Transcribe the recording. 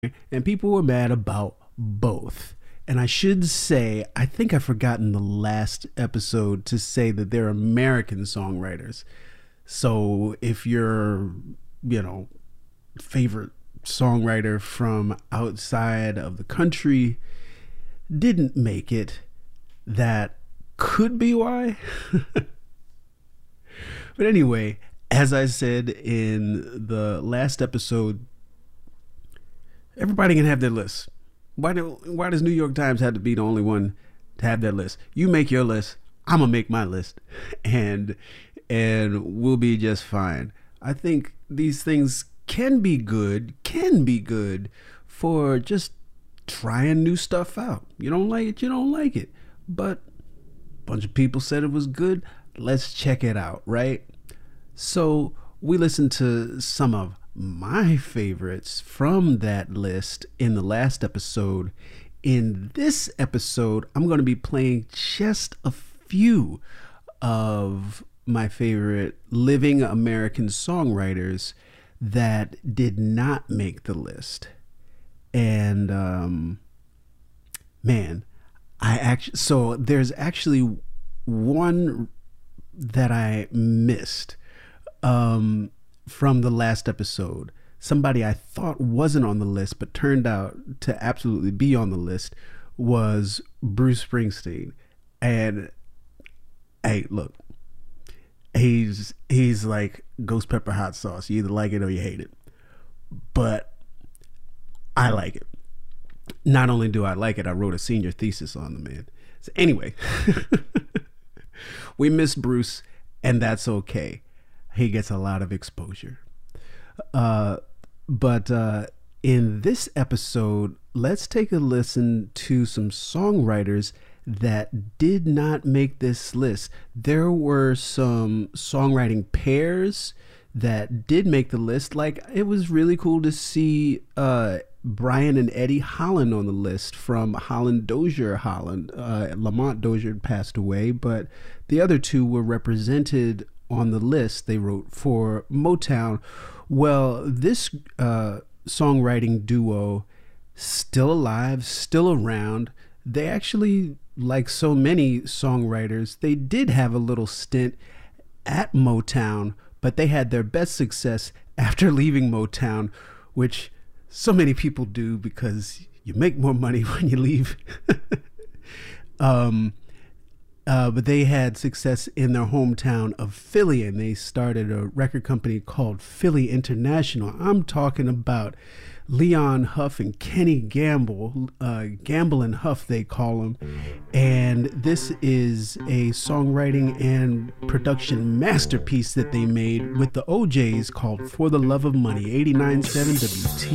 and people were mad about both. And I should say, I think I forgot in the last episode to say that they're American songwriters. So if your, favorite songwriter from outside of the country didn't make it, that could be why. But anyway, as I said in the last episode, everybody can have their list. Why does New York Times have to be the only one to have their list? You make your list, I'm gonna make my list, and we'll be just fine. I think these things can be good for just trying new stuff out. You don't like it, you don't like it. But a bunch of people said it was good. Let's check it out, right? So we listened to some of my favorites from that list in the last episode. In this episode, I'm going to be playing just a few of my favorite living American songwriters that did not make the list. And man, so there's actually one that I missed from the last episode. Somebody I thought wasn't on the list but turned out to absolutely be on the list was Bruce Springsteen. And hey, look, he's like ghost pepper hot sauce. You either like it or you hate it. But I like it. Not only do I like it, I wrote a senior thesis on the man. So anyway, we miss Bruce, and that's okay. He gets a lot of exposure. But in this episode, let's take a listen to some songwriters that did not make this list. There were some songwriting pairs that did make the list. Like, it was really cool to see Brian and Eddie Holland on the list from Holland Dozier Holland. Lamont Dozier passed away, but the other two were represented on the list. They wrote for Motown. Well, this songwriting duo, still alive, still around. They actually, like so many songwriters, they did have a little stint at Motown, but they had their best success after leaving Motown, which so many people do because you make more money when you leave. But they had success in their hometown of Philly, and they started a record company called Philly International. I'm talking about Leon Huff and Kenny Gamble, Gamble and Huff they call them. And this is a songwriting and production masterpiece that they made with the OJs called For the Love of Money, 89.7 WT.